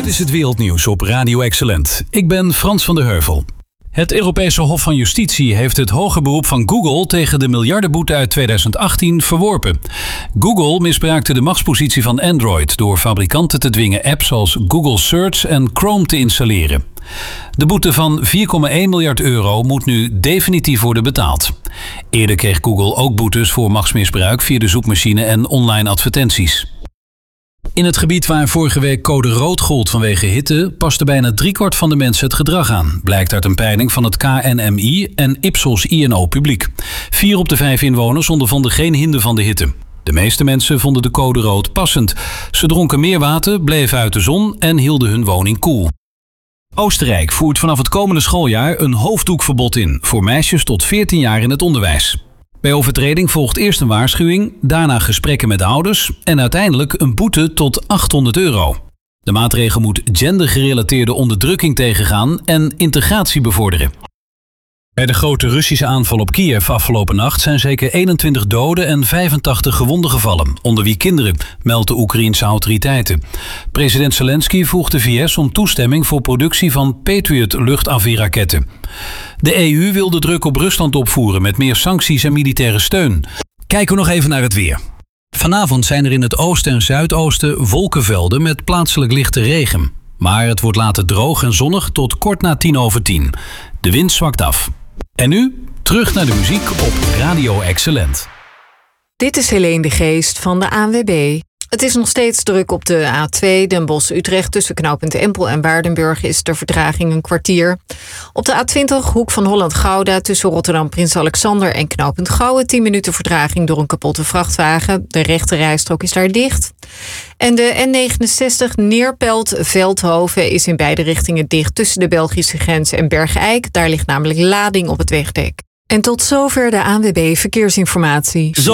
Dit is het wereldnieuws op Radio Excellent. Ik ben Frans van der Heuvel. Het Europese Hof van Justitie heeft het hoger beroep van Google tegen de miljardenboete uit 2018 verworpen. Google misbruikte de machtspositie van Android door fabrikanten te dwingen apps als Google Search en Chrome te installeren. De boete van 4,1 miljard euro moet nu definitief worden betaald. Eerder kreeg Google ook boetes voor machtsmisbruik via de zoekmachine en online advertenties. In het gebied waar vorige week code rood gold vanwege hitte, paste bijna driekwart van de mensen het gedrag aan, blijkt uit een peiling van het KNMI en Ipsos INO Publiek. 4 op de 5 inwoners ondervonden geen hinder van de hitte. De meeste mensen vonden de code rood passend. Ze dronken meer water, bleven uit de zon en hielden hun woning koel. Oostenrijk voert vanaf het komende schooljaar een hoofddoekverbod in voor meisjes tot 14 jaar in het onderwijs. Bij overtreding volgt eerst een waarschuwing, daarna gesprekken met ouders en uiteindelijk een boete tot 800 euro. De maatregel moet gendergerelateerde onderdrukking tegengaan en integratie bevorderen. Bij de grote Russische aanval op Kiev afgelopen nacht zijn zeker 21 doden en 85 gewonden gevallen, onder wie kinderen, meldt de Oekraïense autoriteiten. President Zelensky vroeg de VS om toestemming voor productie van Patriot luchtafweerraketten. De EU wil de druk op Rusland opvoeren met meer sancties en militaire steun. Kijken we nog even naar het weer. Vanavond zijn er in het oosten en zuidoosten wolkenvelden met plaatselijk lichte regen. Maar het wordt later droog en zonnig tot kort na 10:10. De wind zwakt af. En nu, terug naar de muziek op Radio Excellent. Dit is Helene de Geest van de ANWB. Het is nog steeds druk op de A2 Den Bosch-Utrecht. Tussen knooppunt Empel en Waardenburg is de vertraging een kwartier. Op de A20 Hoek van Holland-Gouda tussen Rotterdam-Prins Alexander en knooppunt Gouwen 10 minuten vertraging door een kapotte vrachtwagen. De rechte rijstrook is daar dicht. En de N69 Neerpelt-Veldhoven is in beide richtingen dicht tussen de Belgische grens en Bergijk. Daar ligt namelijk lading op het wegdek. En tot zover de ANWB Verkeersinformatie.